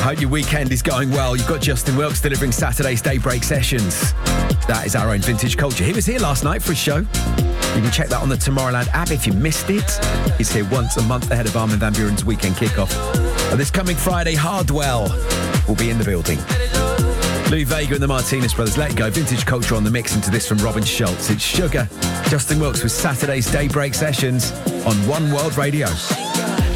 hope your weekend is going well. You've got Justin Wilkes delivering Saturday's Daybreak Sessions. That is our own Vintage Culture. He was here last night for a show. You can check that on the Tomorrowland app if you missed it. He's here once a month ahead of Armin van Buuren's weekend kickoff. And this coming Friday, Hardwell will be in the building. Louis Vega and the Martinez Brothers, Let Go. Vintage Culture on the mix into this from Robin Schultz. It's Sugar. Justin Wilkes with Saturday's Daybreak Sessions on One World Radio.